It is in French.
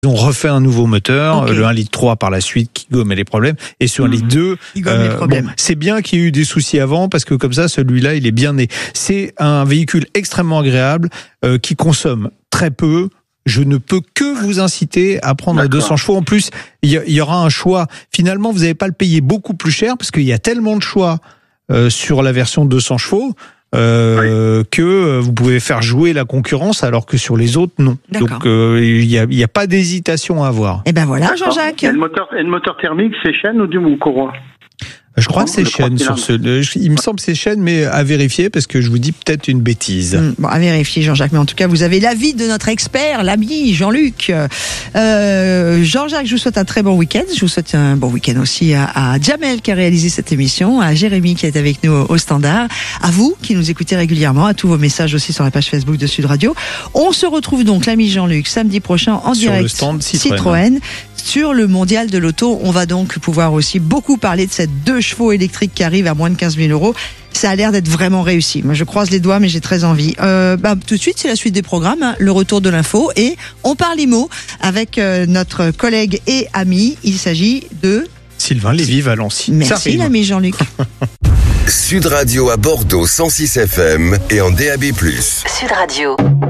Ils ont refait un nouveau moteur, Okay. le 1,3 litre par la suite qui gommait les problèmes, et sur 1,2 litre, Il gomme les problèmes. bon, c'est bien qu'il y ait eu des soucis avant, parce que comme ça, celui-là, il est bien né. C'est un véhicule extrêmement agréable, qui consomme très peu. Je ne peux que vous inciter à prendre 200 chevaux. En plus, il y aura un choix. Finalement, vous n'allez pas le payer beaucoup plus cher, parce qu'il y a tellement de choix sur la version 200 chevaux, que vous pouvez faire jouer la concurrence, alors que sur les autres, non. D'accord. Donc, il y a pas d'hésitation à avoir. Eh ben voilà, Jean-Jacques. Et le moteur thermique, c'est chaîne ou courroie? Je crois que c'est chaîne sur il me semble que c'est chaîne, mais à vérifier, parce que je vous dis peut-être une bêtise. Bon, à vérifier, Jean-Jacques. Mais en tout cas, vous avez l'avis de notre expert, l'ami Jean-Luc. Jean-Jacques, je vous souhaite un très bon week-end. Je vous souhaite un bon week-end aussi à Jamel qui a réalisé cette émission, à Jérémy qui est avec nous au standard, à vous qui nous écoutez régulièrement, à tous vos messages aussi sur la page Facebook de Sud Radio. On se retrouve donc, l'ami Jean-Luc, samedi prochain en Sur direct le stand Citroën. Sur le mondial de l'auto, on va donc pouvoir aussi beaucoup parler de cette 2 chevaux électrique qui arrive à moins de 15 000 euros. Ça a l'air d'être vraiment réussi. Moi, je croise les doigts, mais j'ai très envie. Tout de suite, c'est la suite des programmes, hein, le retour de l'info, et on parle IMO avec notre collègue et ami. Il s'agit de Sylvain Lévy-Valency. Merci, l'ami Jean-Luc. Sud Radio à Bordeaux 106 FM et en DAB+. Sud Radio.